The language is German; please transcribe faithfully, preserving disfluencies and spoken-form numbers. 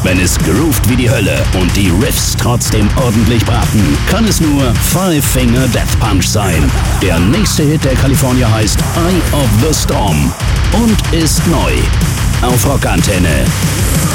Wenn es groovt wie die Hölle und die Riffs trotzdem ordentlich braten, kann es nur Five Finger Death Punch sein. Der nächste Hit der Kalifornier heißt Eye of the Storm und ist neu auf Rockantenne.